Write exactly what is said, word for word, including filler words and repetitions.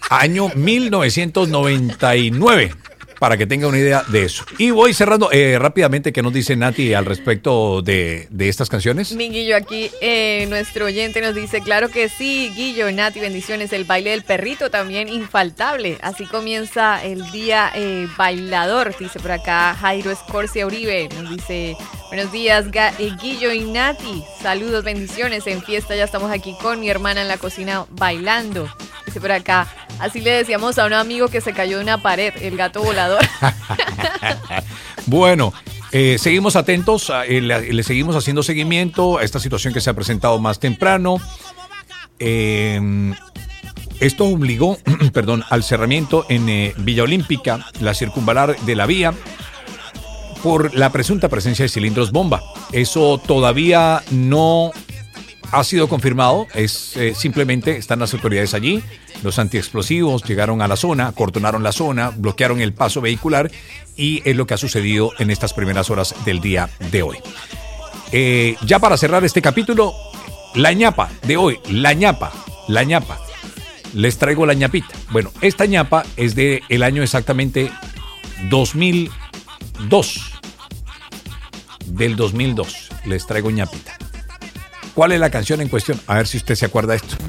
Año mil novecientos noventa y nueve. Para que tenga una idea de eso. Y voy cerrando eh, rápidamente, ¿qué nos dice Nati al respecto de, de estas canciones? Mi Guillo, aquí eh, nuestro oyente nos dice, claro que sí, Guillo, Nati, bendiciones, el baile del perrito también infaltable. Así comienza el día eh, bailador, dice por acá Jairo Escorcia Uribe, nos dice, buenos días, Ga- eh, Guillo y Nati, saludos, bendiciones, en fiesta ya estamos aquí con mi hermana en la cocina bailando. Dice por acá, así le decíamos a un amigo que se cayó de una pared, el gato volador. Bueno, eh, seguimos atentos, eh, le, le seguimos haciendo seguimiento a esta situación que se ha presentado más temprano. Eh, esto obligó, perdón, al cerramiento en eh, Villa Olímpica, la circunvalar de la vía, por la presunta presencia de cilindros bomba. Eso todavía no ha sido confirmado, es eh, simplemente están las autoridades allí, los antiexplosivos llegaron a la zona, acordonaron la zona, bloquearon el paso vehicular y es lo que ha sucedido en estas primeras horas del día de hoy. Eh, ya para cerrar este capítulo, la ñapa de hoy, la ñapa, la ñapa, les traigo la ñapita. Bueno, esta ñapa es de el año exactamente dos mil dos, del dos mil dos, les traigo ñapita. ¿Cuál es la canción en cuestión? A ver si usted se acuerda de esto.